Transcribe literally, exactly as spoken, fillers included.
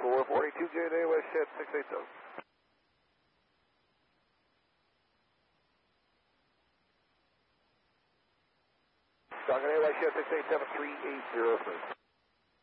four forty-two J J, West Jet six eight seven. Falcon Air, West Jet six eight seven, three eight zero three.